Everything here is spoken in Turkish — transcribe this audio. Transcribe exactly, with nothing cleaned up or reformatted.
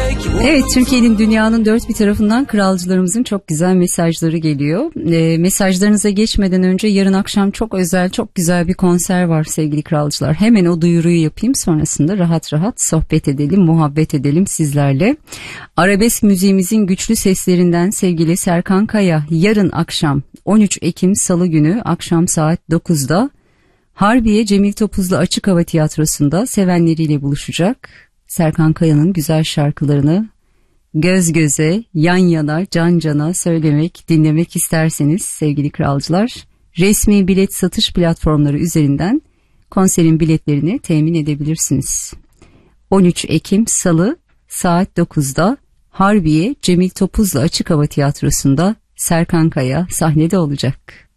Evet, Türkiye'nin, dünyanın dört bir tarafından kralcılarımızın çok güzel mesajları geliyor. E, mesajlarınıza geçmeden önce yarın akşam çok özel, çok güzel bir konser var sevgili kralcılar. Hemen o duyuruyu yapayım, sonrasında rahat rahat sohbet edelim, muhabbet edelim sizlerle. Arabesk müziğimizin güçlü seslerinden sevgili Serkan Kaya yarın akşam on üç Ekim Salı günü akşam saat dokuzda Harbiye Cemil Topuzlu Açık Hava Tiyatrosu'nda sevenleriyle buluşacak. Serkan Kaya'nın güzel şarkılarını göz göze, yan yana, can cana söylemek, dinlemek isterseniz sevgili kralcılar, resmi bilet satış platformları üzerinden konserin biletlerini temin edebilirsiniz. on üç Ekim Salı saat dokuzda Harbiye Cemil Topuzlu Açık Hava Tiyatrosu'nda Serkan Kaya sahnede olacak.